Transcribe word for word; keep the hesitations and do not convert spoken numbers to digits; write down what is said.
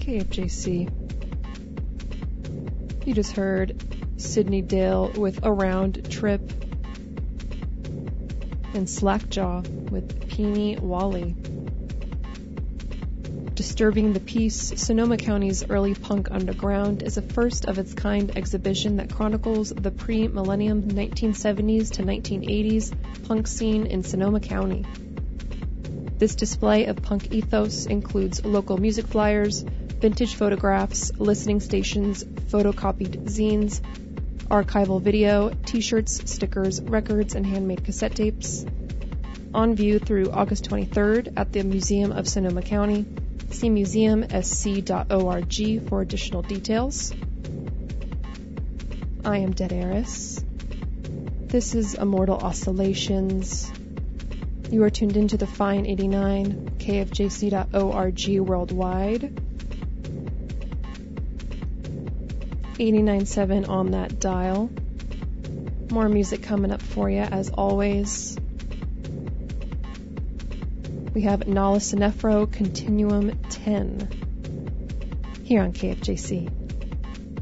K F J C. You just heard Sydney Dale with Around Trip and Slackjaw with Peony Wally. Disturbing the Peace, Sonoma County's early punk underground, is a first-of-its-kind exhibition that chronicles the pre-millennium nineteen seventies to nineteen eighties punk scene in Sonoma County. This display of punk ethos includes local music flyers, vintage photographs, listening stations, photocopied zines, archival video, t-shirts, stickers, records, and handmade cassette tapes. On view through August twenty-third at the Museum of Sonoma County. See museum s c dot org for additional details. I am Dead Eris. This is Immortal Oscillations. You are tuned into the Fine eighty-nine, K F J C dot org worldwide. eighty-nine point seven on that dial. More music coming up for you as always. We have Nala Sinefro Continuum ten here on K F J C.